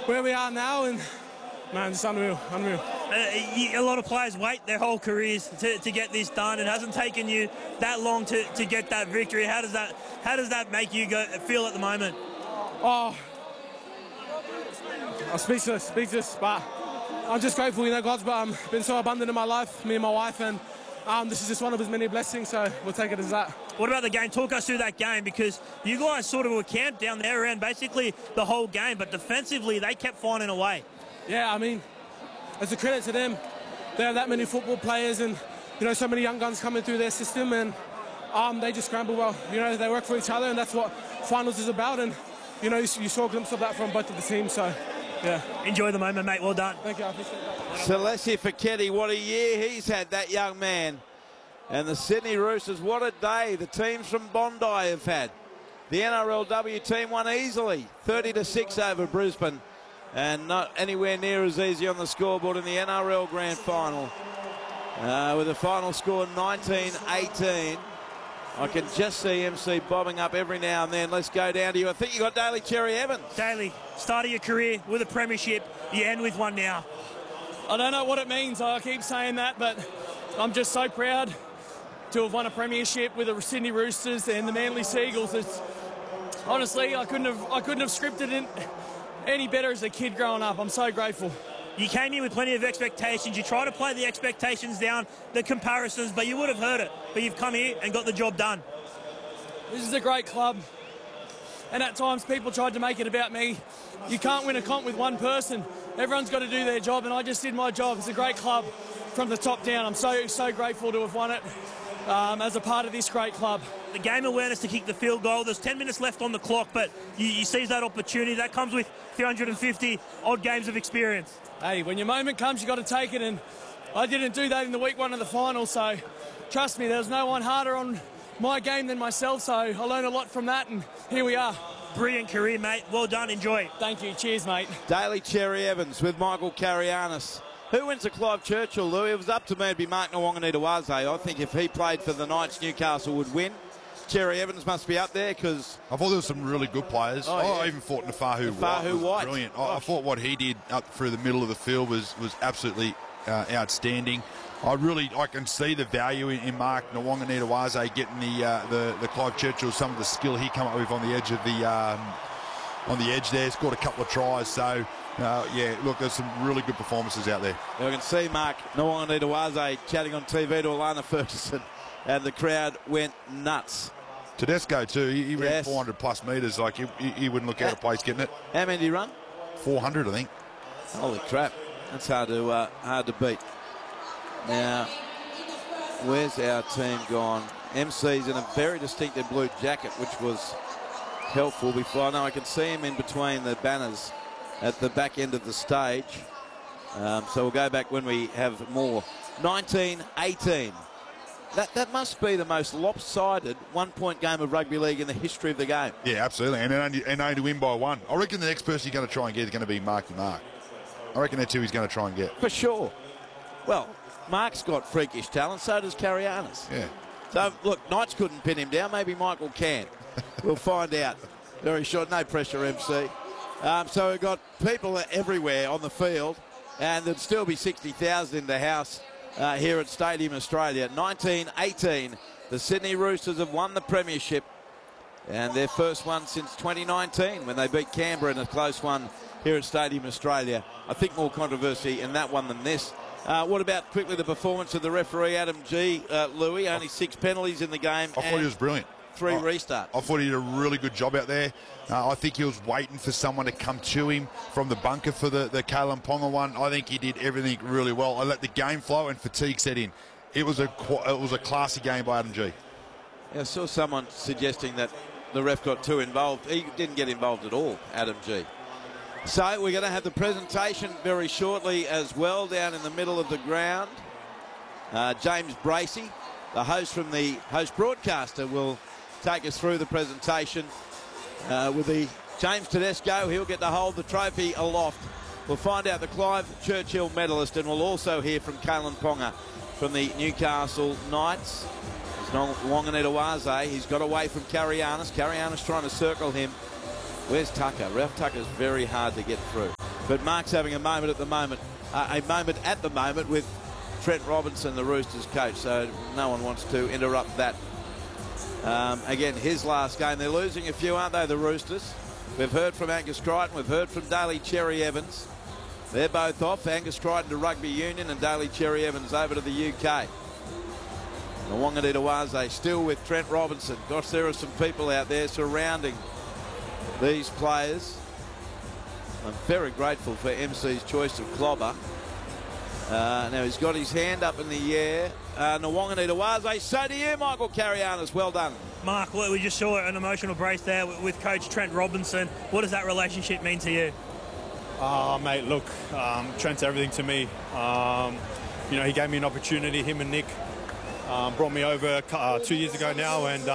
where we are now, and man, it's unreal. A lot of players wait their whole careers to get this done. It hasn't taken you that long to get that victory. How does that make you feel at the moment? Oh, I'm speechless, but I'm just grateful. God's been so abundant in my life, me and my wife, and this is just one of his many blessings, so we'll take it as that. What about the game? Talk us through that game, because you guys sort of were camped down there around basically the whole game, but defensively they kept finding a way. Yeah, I mean, it's a credit to them. They have that many football players and, so many young guns coming through their system, and they just scramble well. They work for each other, and that's what finals is about, and, you saw a glimpse of that from both of the teams, so, yeah. Enjoy the moment, mate. Well done. Thank you, I appreciate that. Celestia Fekete, what a year he's had, that young man. And the Sydney Roosters, what a day the teams from Bondi have had. The NRLW team won easily, 30-6 over Brisbane, and not anywhere near as easy on the scoreboard in the NRL Grand Final. With a final score 19-18. I can just see MC bobbing up every now and then. Let's go down to you. I think you got Daly Cherry Evans. Daly, start of your career with a premiership. You end with one now. I don't know what it means. I keep saying that, but I'm just so proud to have won a premiership with the Sydney Roosters and the Manly Seagulls. It's, honestly, I couldn't have scripted it any better as a kid growing up. I'm so grateful. You came here with plenty of expectations. You try to play the expectations down, the comparisons, but you would have heard it. But you've come here and got the job done. This is a great club, and at times people tried to make it about me. You can't win a comp with one person. Everyone's got to do their job, and I just did my job. It's a great club from the top down. I'm so grateful to have won it as a part of this great club. The game awareness to kick the field goal. There's 10 minutes left on the clock, but you seize that opportunity. That comes with 350 odd games of experience. Hey, when your moment comes, you got to take it, and I didn't do that in the week one of the final, so trust me, there's no one harder on my game than myself, so I learned a lot from that, and here we are. Brilliant career, mate. Well done. Enjoy. Thank you. Cheers, mate. Daly Cherry Evans with Michael Carianis. Who went to Clive Churchill, Lou? It was up to me. It'd be Mark Nwanganitawaze. I think if he played for the Knights, Newcastle would win. Cherry Evans must be up there because... I thought there were some really good players. I even thought Nafahu White. Brilliant. I thought what he did up through the middle of the field was absolutely outstanding. I can see the value in Mark Nwanganitawaze getting the Clive Churchill, some of the skill he come up with on the edge of on the edge there. Scored a couple of tries. So, yeah, look, there's some really good performances out there. I can see Mark Nwanganitawaze chatting on TV to Alana Ferguson, and the crowd went nuts. Tedesco too. He ran 400 plus metres. Like he wouldn't look out of place getting it. How many did he run? 400, I think. Holy crap! That's hard to beat. Now, where's our team gone? MC's in a very distinctive blue jacket, which was helpful before. I can see him in between the banners at the back end of the stage. So we'll go back when we have more. 19-18. That must be the most lopsided one-point game of rugby league in the history of the game. Yeah, absolutely, and only to win by one. I reckon the next person you're going to try and get is going to be Marky Mark. I reckon that's who he's going to try and get. For sure. Well, Mark's got freakish talent, so does Carianis. Yeah. So, look, Knights couldn't pin him down. Maybe Michael can. We'll find out. Very short. No pressure, MC. So we've got people everywhere on the field, and there'd still be 60,000 in the house here at Stadium Australia. 19-18. The Sydney Roosters have won the premiership, and their first one since 2019 when they beat Canberra in a close one here at Stadium Australia. I think more controversy in that one than this. What about quickly the performance of the referee, Adam G. Louis? Only 6 penalties in the game. I thought he was brilliant. 3 restarts. I thought he did a really good job out there. I think he was waiting for someone to come to him from the bunker for the Kalyn Ponga one. I think he did everything really well. I let the game flow and fatigue set in. It was a classy game by Adam G. Yeah, I saw someone suggesting that the ref got too involved. He didn't get involved at all, Adam G. So we're going to have the presentation very shortly as well down in the middle of the ground. James Bracey, the host from the host broadcaster, will take us through the presentation with the James Tedesco. He'll get to hold the trophy aloft. We'll find out the Clive Churchill medalist, and we'll also hear from Kalyn Ponga from the Newcastle Knights. There's Nwanganitawaze. He's got away from Carianis. Carianis trying to circle him. Where's Tucker? Ralph Tucker's very hard to get through. But Mark's having a moment at the moment with Trent Robinson, the Roosters coach, so no one wants to interrupt that. Again, his last game. They're losing a few, aren't they, the Roosters? We've heard from Angus Crichton. We've heard from Daly Cherry Evans. They're both off. Angus Crichton to Rugby Union and Daly Cherry Evans over to the UK. And Wanganitawase still with Trent Robinson. Gosh, there are some people out there surrounding these players. I'm very grateful for MC's choice of Clobber. Now he's got his hand up in the air. Wanganitawase, so do you, Michael Carianis. Well done. Mark, we just saw an emotional brace there with Coach Trent Robinson. What does that relationship mean to you? Mate, look, Trent's everything to me. You know, he gave me an opportunity, him and Nick brought me over 2 years ago now, and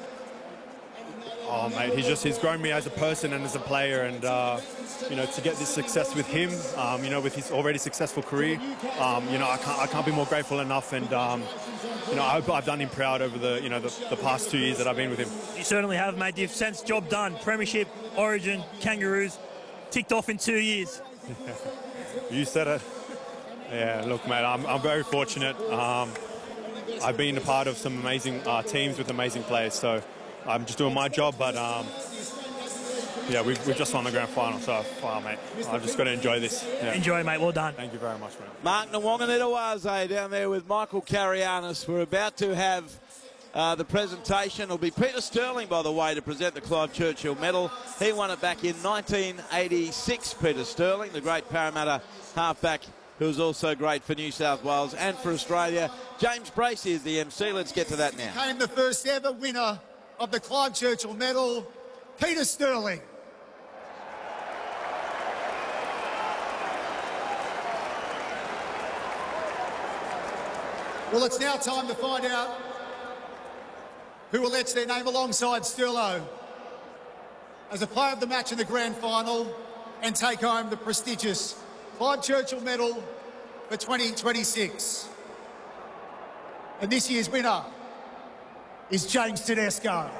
mate, he's grown me as a person and as a player, and you know, to get this success with him, you know, with his already successful career, you know, I can't be more grateful enough, and you know, I hope I've done him proud over the past 2 years that I've been with him. You certainly have, mate. You've since job done. Premiership, Origin, Kangaroos, ticked off in 2 years. You said it. Yeah, look, mate, I'm very fortunate. I've been a part of some amazing teams with amazing players, so I'm just doing my job, but yeah, we've just won the grand final, so mate, I've just got to enjoy this. Yeah. Enjoy, mate. Well done. Thank you very much, mate. Mark Wanganitawase down there with Michael Carianis. We're about to have the presentation. It'll be Peter Sterling, by the way, to present the Clive Churchill Medal. He won it back in 1986, Peter Sterling, the great Parramatta halfback, who was also great for New South Wales and for Australia. James Bracey is the MC. Let's get to that now. Became the first ever winner of the Clive Churchill Medal, Peter Sterling. Well, it's now time to find out who will etch their name alongside Sterlo as a player of the match in the grand final and take home the prestigious Clive Churchill Medal for 2026. And this year's winner is James Tedesco.